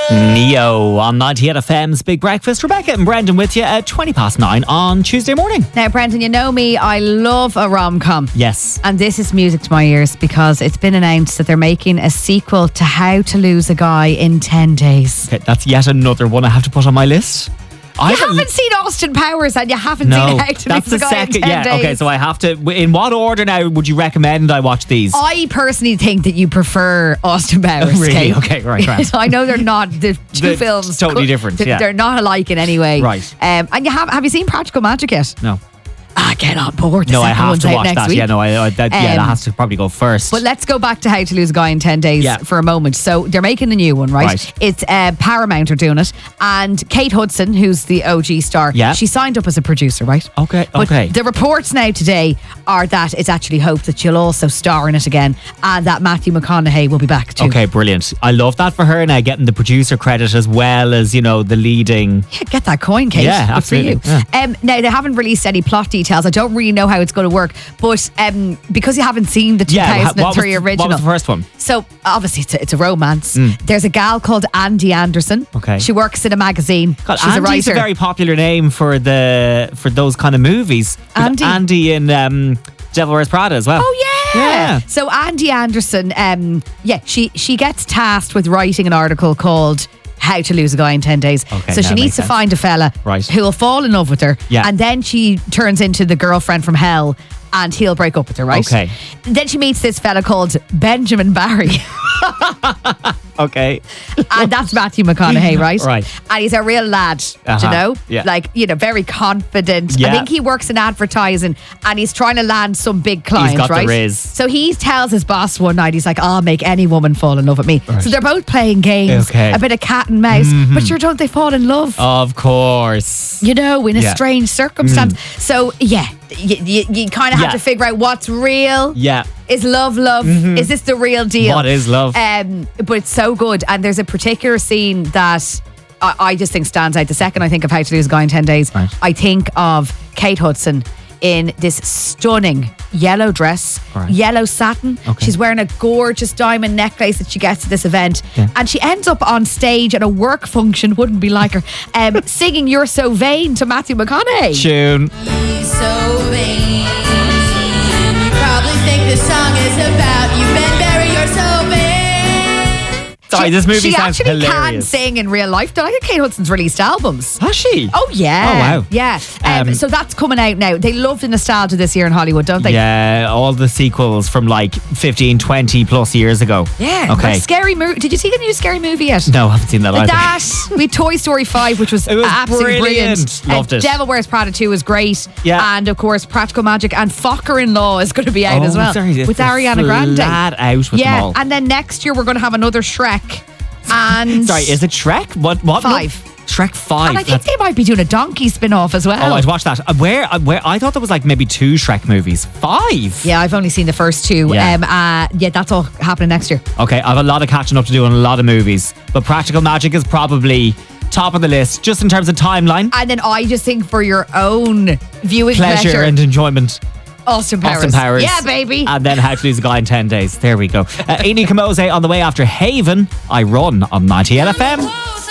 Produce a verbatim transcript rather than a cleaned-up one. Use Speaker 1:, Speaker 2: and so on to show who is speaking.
Speaker 1: Neo on ninety-eight F M's Big Breakfast. Rebecca and Brendan with you at twenty past nine on Tuesday morning.
Speaker 2: Now, Brendan, you know me, I love a rom-com.
Speaker 1: Yes.
Speaker 2: And this is music to my ears because it's been announced that they're making a sequel to How to Lose a Guy in ten days.
Speaker 1: Okay, that's yet another one I have to put on my list. I
Speaker 2: You haven't seen Austin Powers and you haven't
Speaker 1: No,
Speaker 2: seen How to
Speaker 1: that's
Speaker 2: Lose
Speaker 1: the
Speaker 2: a Guy
Speaker 1: second.
Speaker 2: in ten
Speaker 1: Yeah,
Speaker 2: days.
Speaker 1: okay, so I have to. In what order now would you recommend I watch these?
Speaker 2: I personally think that you prefer Austin Powers.
Speaker 1: Really?
Speaker 2: Kate.
Speaker 1: Okay, right, right.
Speaker 2: I know they're not the two
Speaker 1: They're
Speaker 2: films.
Speaker 1: totally different,
Speaker 2: They're,
Speaker 1: yeah.
Speaker 2: they're not alike in any way.
Speaker 1: Right.
Speaker 2: Um, and you have have you seen Practical Magic yet?
Speaker 1: No.
Speaker 2: Ah, get on board. The
Speaker 1: No, I
Speaker 2: second
Speaker 1: have
Speaker 2: one's
Speaker 1: to
Speaker 2: out
Speaker 1: watch
Speaker 2: next
Speaker 1: that.
Speaker 2: week.
Speaker 1: Yeah, no, I, I that, yeah, that
Speaker 2: Um,
Speaker 1: has to probably go first.
Speaker 2: But let's go back to How to Lose a Guy in ten days
Speaker 1: Yeah.
Speaker 2: for a moment. So they're making a new one, right?
Speaker 1: Right.
Speaker 2: It's uh, Paramount are doing it. And Kate Hudson, who's the O G star,
Speaker 1: Yeah.
Speaker 2: she signed up as a producer, right?
Speaker 1: Okay,
Speaker 2: But
Speaker 1: okay.
Speaker 2: the reports now today are that it's actually hoped that she'll also star in it again and that Matthew McConaughey will be back too.
Speaker 1: Okay, brilliant. I love that for her now, getting the producer credit as well as, you know, the leading.
Speaker 2: Yeah, get that coin, Kate.
Speaker 1: Yeah,
Speaker 2: Good
Speaker 1: absolutely.
Speaker 2: For you. Um, now, they haven't released any plot details. I don't really know how it's going to work. But um, because you haven't seen the two
Speaker 1: Yeah,
Speaker 2: thousand three
Speaker 1: what was,
Speaker 2: original.
Speaker 1: what was the first one?
Speaker 2: So obviously it's a, it's a romance. There's a gal called Andy Anderson.
Speaker 1: Okay.
Speaker 2: She works in a magazine.
Speaker 1: God,
Speaker 2: She's
Speaker 1: Andy's
Speaker 2: a
Speaker 1: a,
Speaker 2: writer.
Speaker 1: very popular name for the for those kind of movies.
Speaker 2: Andy?
Speaker 1: Andy in um, Devil Wears Prada as well.
Speaker 2: Oh yeah.
Speaker 1: Yeah.
Speaker 2: So Andy Anderson, um, yeah, she she gets tasked with writing an article called How to Lose a Guy in ten days.
Speaker 1: Okay,
Speaker 2: so she
Speaker 1: that
Speaker 2: needs
Speaker 1: makes
Speaker 2: to
Speaker 1: sense.
Speaker 2: find a fella
Speaker 1: Right.
Speaker 2: who will fall in love with her.
Speaker 1: Yeah.
Speaker 2: And then she turns into the girlfriend from hell and he'll break up with her, right?
Speaker 1: Okay.
Speaker 2: Then she meets this fella called Benjamin Barry.
Speaker 1: Okay.
Speaker 2: And that's Matthew McConaughey, right?
Speaker 1: Right.
Speaker 2: And he's a real lad, do
Speaker 1: Uh-huh.
Speaker 2: you know?
Speaker 1: Yeah.
Speaker 2: Like, you know, very confident.
Speaker 1: Yeah.
Speaker 2: I think he works in advertising and he's trying to land some big client,
Speaker 1: got the
Speaker 2: right?
Speaker 1: riz.
Speaker 2: So he tells his boss one night, he's like, I'll make any woman fall in love with me. So they're both playing games,
Speaker 1: Okay. Mm-hmm.
Speaker 2: a bit of cat and mouse, but sure, don't they fall in love?
Speaker 1: Of course.
Speaker 2: You know, in a
Speaker 1: Yeah.
Speaker 2: strange circumstance. So, yeah, you, you, you kind of have
Speaker 1: Yeah.
Speaker 2: to figure out what's real.
Speaker 1: Yeah.
Speaker 2: Is love love? Is this the real deal?
Speaker 1: What is love?
Speaker 2: Um, but it's so good. And there's a particular scene that I, I just think stands out. The second I think of How to Lose a Guy in ten days,
Speaker 1: Right.
Speaker 2: I think of Kate Hudson in this stunning yellow dress,
Speaker 1: Right.
Speaker 2: yellow satin.
Speaker 1: Okay.
Speaker 2: She's wearing a gorgeous diamond necklace that she gets at this event.
Speaker 1: Yeah.
Speaker 2: And she ends up on stage at a work function, wouldn't be like her, um, singing You're So Vain to Matthew McConaughey.
Speaker 1: Tune.
Speaker 3: So vain. You probably think this song is about you, Ben Berry. You're so vain.
Speaker 1: Sorry, this movie
Speaker 2: she
Speaker 1: sounds
Speaker 2: actually can
Speaker 1: hilarious.
Speaker 2: sing in real life. I think Kate Hudson's released albums.
Speaker 1: Has she?
Speaker 2: Oh yeah.
Speaker 1: Oh, wow.
Speaker 2: Yeah. Um,
Speaker 1: Um,
Speaker 2: so that's coming out now. They love the nostalgia this year in Hollywood, don't they?
Speaker 1: Yeah, all the sequels from like fifteen, twenty plus years ago.
Speaker 2: Yeah.
Speaker 1: Okay.
Speaker 2: That scary movie. Did you see the new Scary Movie yet?
Speaker 1: No, I haven't seen that either.
Speaker 2: That we Toy Story five, which was,
Speaker 1: It was
Speaker 2: absolutely brilliant.
Speaker 1: brilliant. Loved
Speaker 2: Uh,
Speaker 1: it.
Speaker 2: Devil Wears Prada two was great.
Speaker 1: Yeah.
Speaker 2: And of course, Practical Magic and Focker in Law is going to be out
Speaker 1: Oh,
Speaker 2: as well
Speaker 1: sorry,
Speaker 2: with
Speaker 1: they're
Speaker 2: Ariana Grande.
Speaker 1: flat out with them
Speaker 2: yeah.
Speaker 1: all.
Speaker 2: And then next year we're going to have another Shrek. And
Speaker 1: Sorry, is it Shrek? What? What?
Speaker 2: Five.
Speaker 1: Shrek five.
Speaker 2: And I think
Speaker 1: That's-
Speaker 2: they might be doing a Donkey spin-off as well.
Speaker 1: Oh, I'd watch that. Uh, Where? Uh, where? I thought there was like maybe two Shrek movies. Five.
Speaker 2: Yeah, I've only seen the first two.
Speaker 1: Yeah.
Speaker 2: Um, uh, yeah, that's all happening next year.
Speaker 1: Okay, I have a lot of catching up to do on a lot of movies, but Practical Magic is probably top of the list just in terms of timeline,
Speaker 2: And then I just think for your own viewing
Speaker 1: pleasure,
Speaker 2: pleasure,
Speaker 1: and enjoyment.
Speaker 2: Austin Powers.
Speaker 1: Austin Powers.
Speaker 2: Yeah, baby.
Speaker 1: And then How to Lose a Guy in ten days. There we go. Uh, Amy Kamose on the way after Haven. I Run on ninety-eight F M.